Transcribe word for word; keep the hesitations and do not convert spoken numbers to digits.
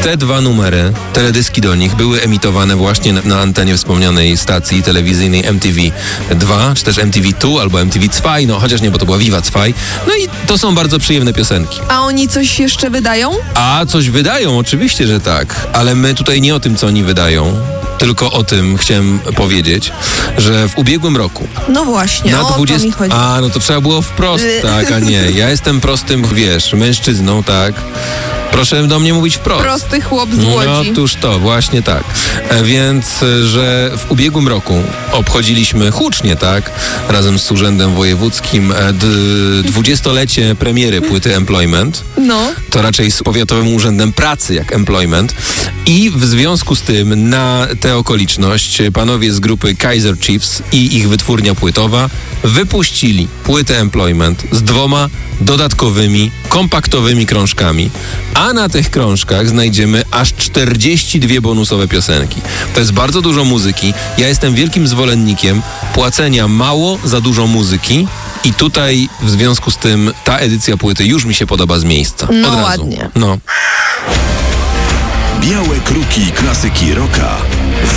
te dwa numery, teledyski do nich, były emitowane właśnie na, na antenie wspomnianej stacji telewizyjnej M T V dwa, czy też M T V dwa albo M T V dwa, no chociaż nie, bo to była Viva dwa. No i to są bardzo przyjemne piosenki. A oni coś jeszcze wydają? A coś wydają, oczywiście, że tak, ale my tutaj nie o tym, co oni wydają, tylko o tym chciałem powiedzieć, że w ubiegłym roku No właśnie, na o dwudziestym to mi chodzi. A, no to trzeba było wprost, tak, a nie. Ja jestem prostym, wiesz, mężczyzną, tak. Proszę do mnie mówić wprost. Prosty chłop z No Łodzi. otóż to, właśnie tak. E, więc, e, że w ubiegłym roku obchodziliśmy hucznie, tak, razem z Urzędem Wojewódzkim e, d- dwudziestolecie premiery płyty Employment. No. To raczej z Powiatowym Urzędem Pracy jak Employment. I w związku z tym na tę okoliczność panowie z grupy Kaiser Chiefs i ich wytwórnia płytowa wypuścili płytę Employment z dwoma dodatkowymi, kompaktowymi krążkami, a na tych krążkach znajdziemy aż czterdzieści dwie bonusowe piosenki. To jest bardzo dużo muzyki. Ja jestem wielkim zwolennikiem płacenia mało za dużo muzyki i tutaj w związku z tym ta edycja płyty już mi się podoba z miejsca. No Od razu. ładnie. No. Białe kruki klasyki rocka.